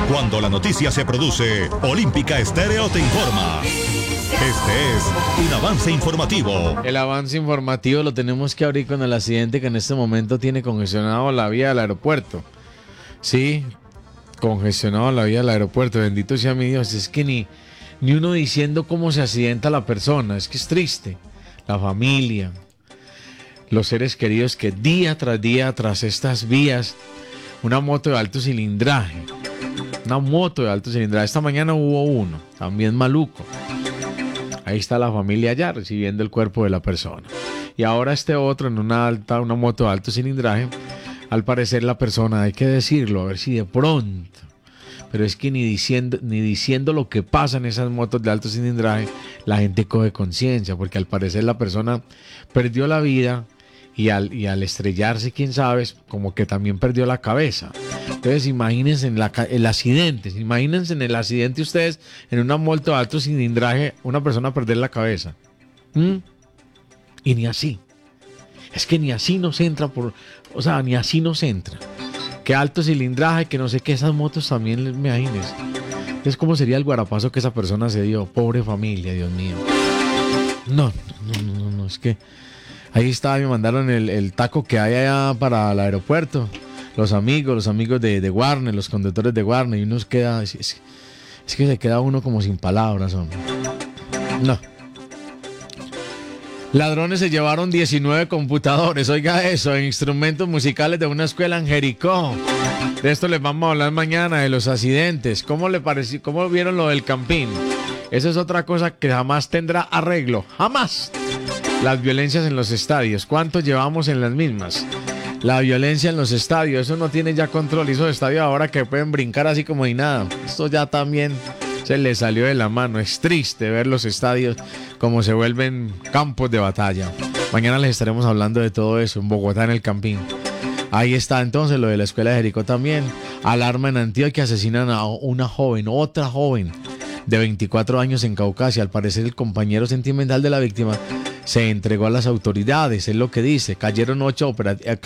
Cuando la noticia se produce, Olímpica Estéreo te informa. Este es un avance informativo. El avance informativo lo tenemos que abrir con el accidente que en este momento tiene congestionado la vía del aeropuerto. Sí, congestionado la vía del aeropuerto. Bendito sea mi Dios. Es que ni uno diciendo cómo se accidenta la persona. Es que es triste. La familia, los seres queridos que día tras estas vías, una moto de alto cilindraje. Esta mañana hubo uno, también maluco. Ahí está la familia ya recibiendo el cuerpo de la persona. Y ahora este otro en una moto de alto cilindraje. Al parecer la persona, hay que decirlo, a ver si de pronto. Pero es que ni diciendo lo que pasa en esas motos de alto cilindraje, la gente coge conciencia, porque al parecer la persona perdió la vida y al estrellarse, quién sabe, como que también perdió la cabeza. Entonces imagínense el accidente, ustedes en una moto de alto cilindraje, una persona perder la cabeza. Y ni así. Es que ni así nos entra ni así nos entra. Que alto cilindraje, que no sé qué, esas motos también, imagínense. Es como sería el guarapazo que esa persona se dio. Pobre familia, Dios mío. No, es que ahí está, me mandaron el taco que hay allá para el aeropuerto. Los amigos de Warner, los conductores de Warner, y uno queda, es que se queda uno como sin palabras, hombre. No. Ladrones se llevaron 19 computadores, oiga eso, en instrumentos musicales de una escuela en Jericó. De esto les vamos a hablar mañana, de los accidentes. ¿Cómo le pareció? ¿Cómo vieron lo del Campín? Esa es otra cosa que jamás tendrá arreglo, jamás. Las violencias en los estadios, ¿cuánto llevamos en las mismas? La violencia en los estadios, eso no tiene ya control. Esos estadios ahora que pueden brincar así como ni nada. Esto ya también se le salió de la mano. Es triste ver los estadios como se vuelven campos de batalla. Mañana les estaremos hablando de todo eso en Bogotá, en el Campín. Ahí está entonces lo de la escuela de Jericó también. Alarma en Antioquia, asesinan a otra joven de 24 años en Caucasia. Al parecer el compañero sentimental de la víctima se entregó a las autoridades, es lo que dice. Cayeron 8.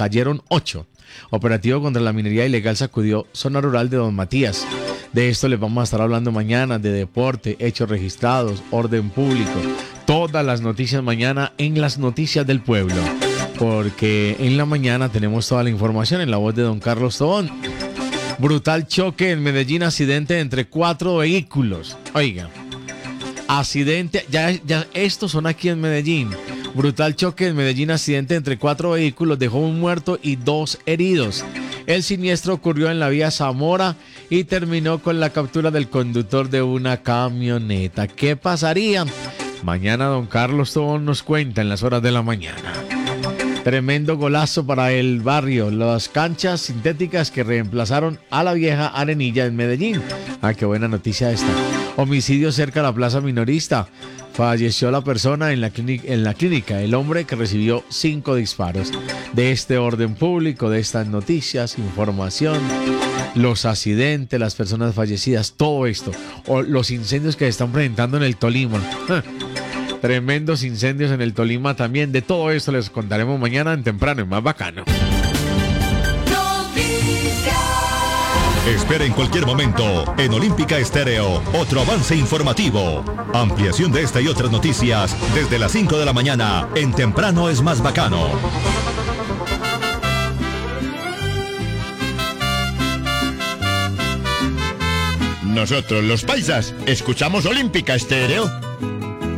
Operativo contra la minería ilegal sacudió zona rural de Don Matías. De esto les vamos a estar hablando mañana, de deporte, hechos registrados, orden público. Todas las noticias mañana en las noticias del pueblo. Porque en la mañana tenemos toda la información en la voz de don Carlos Tobón. Brutal choque en Medellín, accidente entre 4 vehículos. Oiga, accidente, ya estos son aquí en Medellín. Brutal choque en Medellín, accidente entre 4 vehículos, dejó un muerto y 2 heridos. El siniestro ocurrió en la vía Zamora y terminó con la captura del conductor de una camioneta. ¿Qué pasaría? Mañana don Carlos Tobón nos cuenta en las horas de la mañana. Tremendo golazo para el barrio, las canchas sintéticas que reemplazaron a la vieja Arenilla en Medellín. Qué buena noticia esta. Homicidio cerca de la plaza minorista. Falleció la persona en la clínica, el hombre que recibió 5 disparos. De este orden público, de estas noticias, información, los accidentes, las personas fallecidas, todo esto. O los incendios que se están presentando en el Tolima. Tremendos incendios en el Tolima también. De todo esto les contaremos mañana en Temprano y Más Bacano. Espera en cualquier momento en Olímpica Estéreo otro avance informativo. Ampliación de esta y otras noticias desde las 5 de la mañana en Temprano es Más Bacano. Nosotros los paisas escuchamos Olímpica Estéreo.